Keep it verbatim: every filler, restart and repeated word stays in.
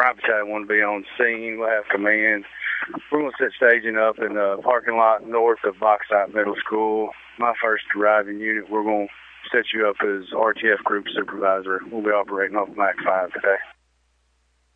my battalion want to be on scene. We'll have command. We're going to set staging up in the parking lot north of Bauxite Middle School. My first arriving unit, we're going to set you up as R T F group supervisor. We'll be operating off Mac five today.